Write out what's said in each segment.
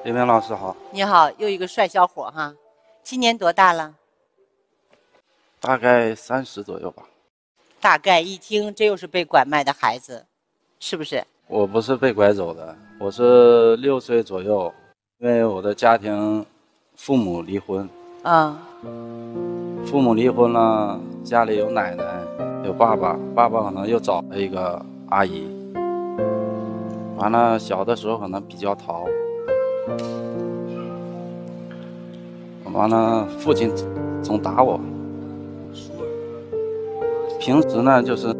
林明老师好。 你好，又一个帅小伙哈，今年多大了？ 大概30左右吧。 大概一听，这又是被拐卖的孩子，是不是？ 我不是被拐走的，我是6岁左右，因为我的家庭父母离婚， 嗯， 父母离婚了，家里有奶奶，有爸爸，爸爸可能又找了一个阿姨，完了小的时候可能比较淘，完了父亲总打我，平时呢就是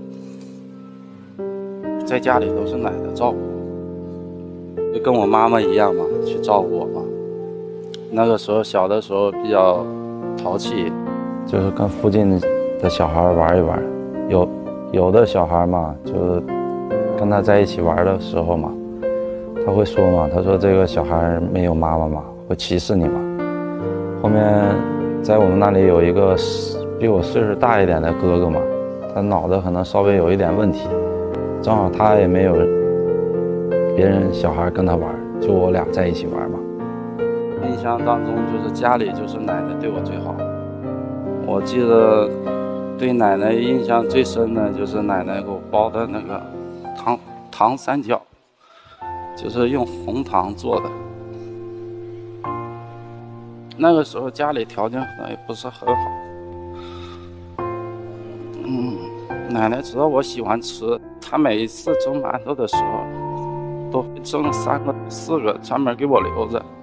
在家里都是奶奶照顾，就跟我妈妈一样嘛，去照顾我嘛。那个时候小的时候比较淘气，就是跟附近的小孩玩一玩。有的小孩嘛，就跟他在一起玩的时候嘛，他会说嘛，他说这个小孩没有妈妈嘛，会歧视你嘛。后面在我们那里有一个比我岁数大一点的哥哥嘛，他脑子可能稍微有一点问题，正好他也没有别人小孩跟他玩，就我俩在一起玩嘛。印象当中就是家里就是奶奶对我最好。我记得对奶奶印象最深的就是奶奶给我包的那个糖三角，就是用红糖做的。那个时候家里条件可能也不是很好，奶奶知道我喜欢吃，她每一次蒸馒头的时候都会蒸3个4个专门给我留着。